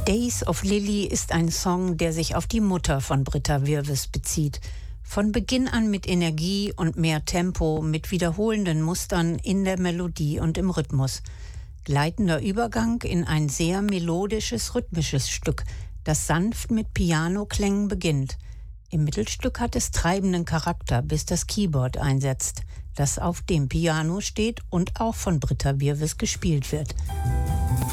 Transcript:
Days of Lily ist ein Song, der sich auf die Mutter von Britta Wirves bezieht. Von Beginn an mit Energie und mehr Tempo, mit wiederholenden Mustern in der Melodie und im Rhythmus. Gleitender Übergang in ein sehr melodisches, rhythmisches Stück, das sanft mit Pianoklängen beginnt. Im Mittelstück hat es treibenden Charakter, bis das Keyboard einsetzt, das auf dem Piano steht und auch von Britta Wirves gespielt wird.